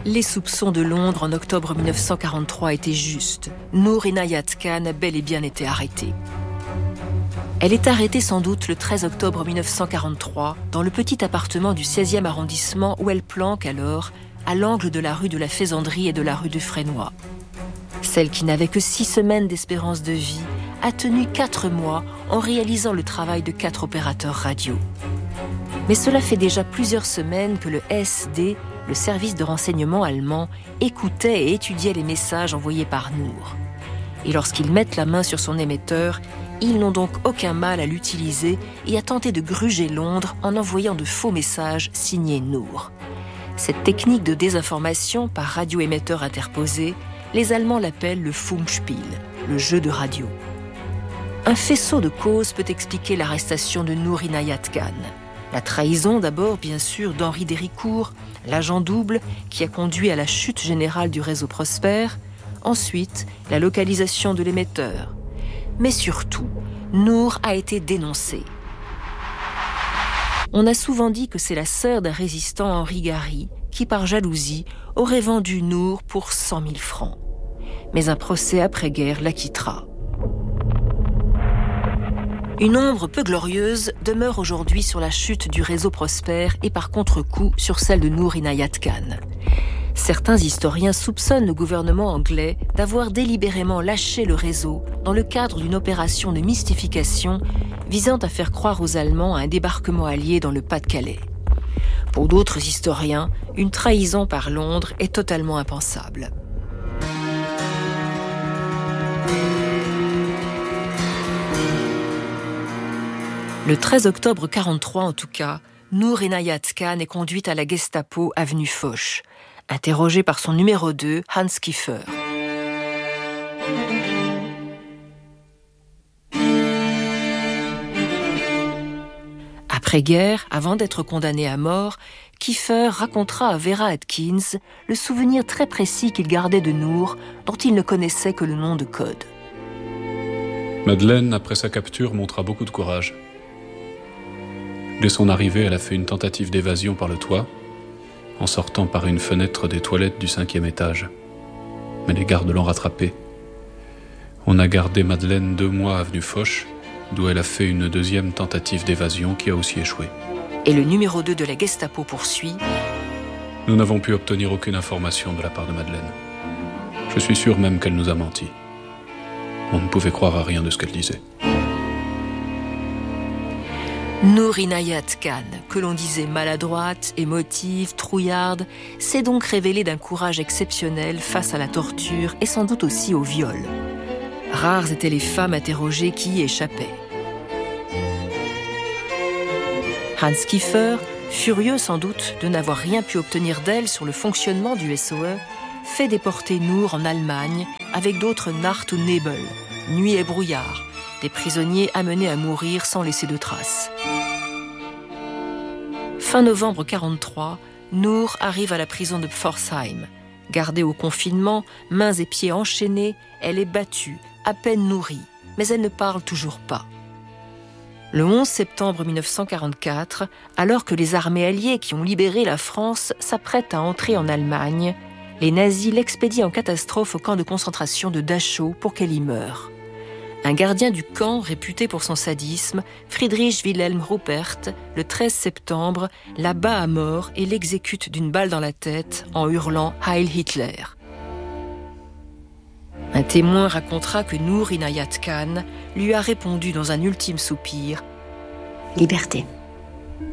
Les soupçons de Londres en octobre 1943 étaient justes. Nour Inayat Khan a bel et bien été arrêtée. Elle est arrêtée sans doute le 13 octobre 1943 dans le petit appartement du 16e arrondissement où elle planque alors, à l'angle de la rue de la Faisanderie et de la rue du Fresnoy. Celle qui n'avait que 6 semaines d'espérance de vie a tenu 4 mois en réalisant le travail de 4 opérateurs radio. Mais cela fait déjà plusieurs semaines que le SD, le service de renseignement allemand, écoutait et étudiait les messages envoyés par Nour. Et lorsqu'ils mettent la main sur son émetteur, ils n'ont donc aucun mal à l'utiliser et à tenter de gruger Londres en envoyant de faux messages signés Nour. Cette technique de désinformation par radioémetteur interposé, les Allemands l'appellent le Funkspiel, le jeu de radio. Un faisceau de causes peut expliquer l'arrestation de Nour Inayat Khan. La trahison d'abord, bien sûr, d'Henri Déricourt, l'agent double qui a conduit à la chute générale du réseau Prosper. Ensuite, la localisation de l'émetteur. Mais surtout, Nour a été dénoncée. On a souvent dit que c'est la sœur d'un résistant, Henri Gary, qui, par jalousie, aurait vendu Nour pour 100 000 francs. Mais un procès après-guerre l'acquittera. Une ombre peu glorieuse demeure aujourd'hui sur la chute du réseau Prosper et par contre-coup sur celle de Nour Inayat Khan. Certains historiens soupçonnent le gouvernement anglais d'avoir délibérément lâché le réseau dans le cadre d'une opération de mystification visant à faire croire aux Allemands à un débarquement allié dans le Pas-de-Calais. Pour d'autres historiens, une trahison par Londres est totalement impensable. Le 13 octobre 1943, en tout cas, Nour Inayat Khan est conduite à la Gestapo avenue Foch, interrogée par son numéro 2, Hans Kiefer. Après-guerre, avant d'être condamné à mort, Kiefer racontera à Vera Atkins le souvenir très précis qu'il gardait de Nour, dont il ne connaissait que le nom de code. Madeleine, après sa capture, montra beaucoup de courage. Dès son arrivée, elle a fait une tentative d'évasion par le toit, en sortant par une fenêtre des toilettes du 5e étage. Mais les gardes l'ont rattrapée. On a gardé Madeleine 2 mois avenue Foch, d'où elle a fait une 2e tentative d'évasion qui a aussi échoué. Et le numéro 2 de la Gestapo poursuit. Nous n'avons pu obtenir aucune information de la part de Madeleine. Je suis sûr même qu'elle nous a menti. On ne pouvait croire à rien de ce qu'elle disait. Nour Inayat Khan, que l'on disait maladroite, émotive, trouillarde, s'est donc révélée d'un courage exceptionnel face à la torture et sans doute aussi au viol. Rares étaient les femmes interrogées qui y échappaient. Hans Kiefer, furieux sans doute de n'avoir rien pu obtenir d'elle sur le fonctionnement du SOE, fait déporter Nour en Allemagne avec d'autres Nacht und Nebel, nuit et brouillard, des prisonniers amenés à mourir sans laisser de traces. Fin novembre 1943, Nour arrive à la prison de Pforzheim. Gardée au confinement, mains et pieds enchaînés, elle est battue, à peine nourrie, mais elle ne parle toujours pas. Le 11 septembre 1944, alors que les armées alliées qui ont libéré la France s'apprêtent à entrer en Allemagne, les nazis l'expédient en catastrophe au camp de concentration de Dachau pour qu'elle y meure. Un gardien du camp, réputé pour son sadisme, Friedrich Wilhelm Ruppert, le 13 septembre, la bat à mort et l'exécute d'une balle dans la tête en hurlant « Heil Hitler ». Un témoin racontera que Nour Inayat Khan lui a répondu dans un ultime soupir « Liberté ».